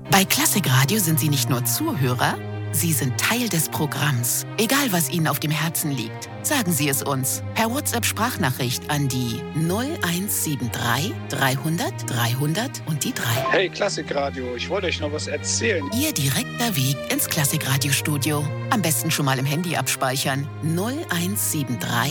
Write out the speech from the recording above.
Bei Klassikradio sind Sie nicht nur Zuhörer, Sie sind Teil des Programms. Egal, was Ihnen auf dem Herzen liegt, sagen Sie es uns per WhatsApp-Sprachnachricht an die 0173 300 300 und die 3. Hey Klassikradio, ich wollte euch noch was erzählen. Ihr direkter Weg ins Klassikradio-Studio. Am besten schon mal im Handy abspeichern. 0173